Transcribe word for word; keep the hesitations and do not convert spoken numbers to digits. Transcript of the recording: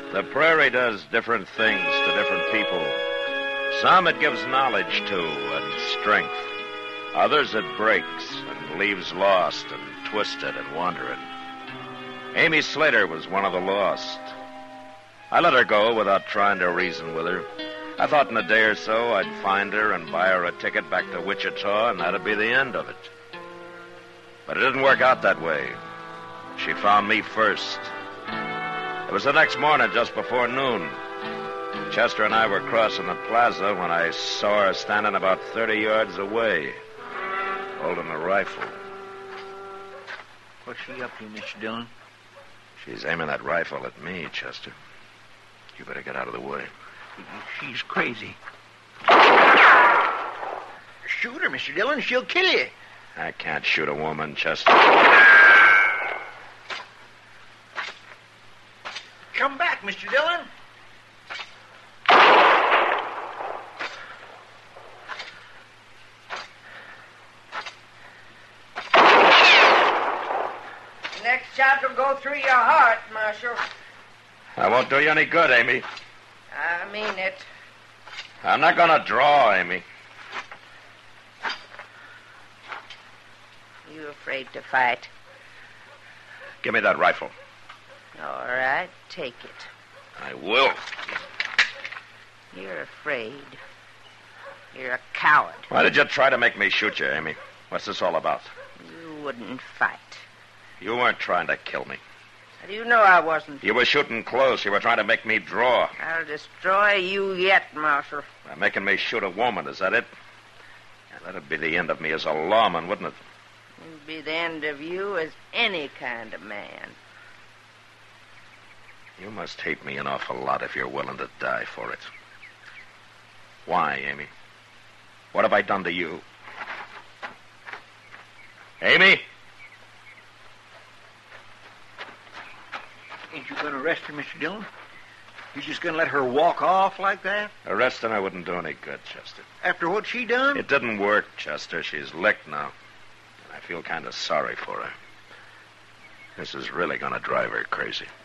The prairie does different things to different people. Some it gives knowledge to and strength. Others it breaks and leaves lost and twisted and wandering. Amy Slater was one of the lost. I let her go without trying to reason with her. I thought in a day or so I'd find her and buy her a ticket back to Wichita, and that'd be the end of it. But it didn't work out that way. She found me first. It was the next morning, just before noon. Chester and I were crossing the plaza when I saw her standing about thirty yards away, holding a rifle. What's she up to, Mister Dillon? She's aiming that rifle at me, Chester. You better get out of the way. She's crazy. Shoot her, Mister Dillon. She'll kill you. I can't shoot a woman, Chester. Come back, Mister Dillon. Next shot will go through your heart, Marshal. I won't do you any good, Amy. I mean it. I'm not going to draw, Amy. You afraid to fight? Give me that rifle. All right, take it. I will. You're afraid. You're a coward. Why did you try to make me shoot you, Amy? What's this all about? You wouldn't fight. You weren't trying to kill me. How do you know I wasn't? You were shooting close. You were trying to make me draw. I'll destroy you yet, Marshal. By making me shoot a woman, is that it? Yeah, that'd be the end of me as a lawman, wouldn't it? It'd be the end of you as any kind of man. You must hate me an awful lot if you're willing to die for it. Why, Amy? What have I done to you? Amy? Ain't you going to arrest her, Mister Dillon? You just going to let her walk off like that? Arresting her wouldn't do any good, Chester. After what she done? It didn't work, Chester. She's licked now. And I feel kind of sorry for her. This is really going to drive her crazy.